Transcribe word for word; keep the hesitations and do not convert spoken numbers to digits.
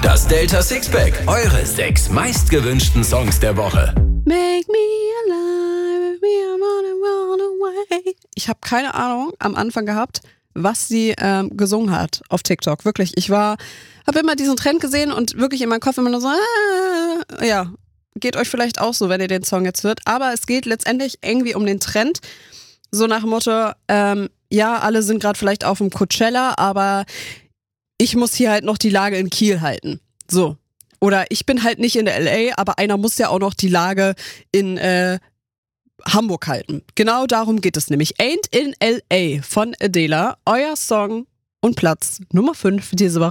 Das Delta Sixpack, eure sechs meistgewünschten Songs der Woche. Make me alive, me I wanna run away. Ich habe keine Ahnung am Anfang gehabt, was sie ähm, gesungen hat auf TikTok. Wirklich, ich war, habe immer diesen Trend gesehen und wirklich in meinem Kopf immer nur so, ah, ja, geht euch vielleicht auch so, wenn ihr den Song jetzt hört. Aber es geht letztendlich irgendwie um den Trend. So nach dem Motto, ähm, ja, alle sind gerade vielleicht auf dem Coachella, aber ich muss hier halt noch die Lage in Kiel halten. So. Oder ich bin halt nicht in der L A, aber einer muss ja auch noch die Lage in äh, Hamburg halten. Genau darum geht es nämlich. Ain't in L A von Adele, euer Song und Platz Nummer fünf diese Woche.